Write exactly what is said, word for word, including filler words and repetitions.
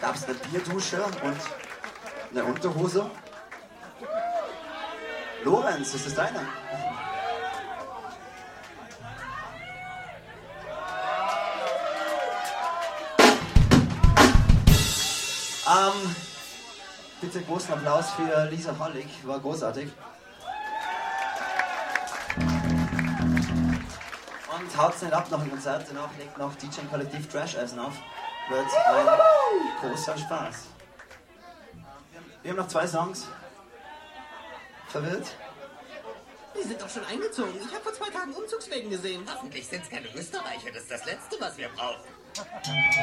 gab's eine Bierdusche und eine Unterhose. Lorenz, ist das deine? Ähm, bitte großen Applaus für Lisa Hallig, war großartig. Und haut's nicht ab nach dem Konzert, danach legt noch D J-Kollektiv Trash Essen auf. Wird ein großer Spaß. Wir haben noch zwei Songs. Verwirrt? Die sind doch schon eingezogen. Ich habe vor zwei Tagen Umzugswegen gesehen. Hoffentlich sind es keine Österreicher. Das ist das Letzte, was wir brauchen.